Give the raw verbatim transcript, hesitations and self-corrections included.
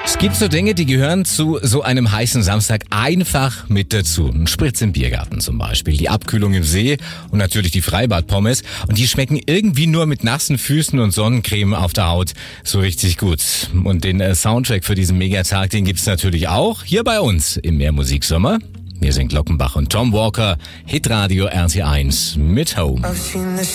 Es gibt so Dinge, die gehören zu so einem heißen Samstag einfach mit dazu. Ein Spritz im Biergarten zum Beispiel, die Abkühlung im See und natürlich die Freibadpommes. Und die schmecken irgendwie nur mit nassen Füßen und Sonnencreme auf der Haut so richtig gut. Und den äh, Soundtrack für diesen Megatag, den gibt's natürlich auch hier bei uns im Mehrmusiksommer. Wir sind Glockenbach und Tom Walker, Hitradio R T eins mit Home.